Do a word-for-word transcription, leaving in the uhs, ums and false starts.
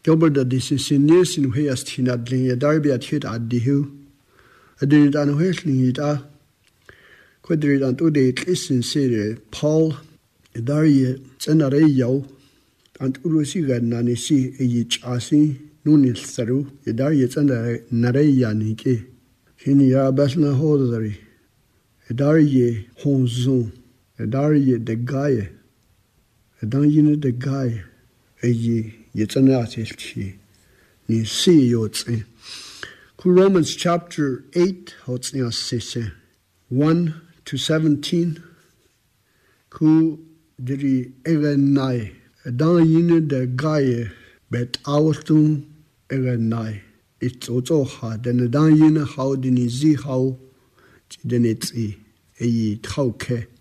Gilbert da decisionis in heas tinadling ya darby at hit adihu. Adin an hesling it a quadrid and ude listen sere Paul Darie Zenare Yao and Urusiga Nanisi each asi Nunil Saru, Edarie Zenare Nareya Nike. Hinia Basna Hodari, Edarie Honzon, Edarie de Gaye, Edanjine de Gaye, Eji Yetzanatilchi, Ni see Yotze. Romans chapter eight, Hotsnia Sese, one to seventeen, Ku diri egenai, Edanjine de Gaye, bet Autum egenai. It's also hard, then Edanjine how dini zi how, then it's e, e trauke.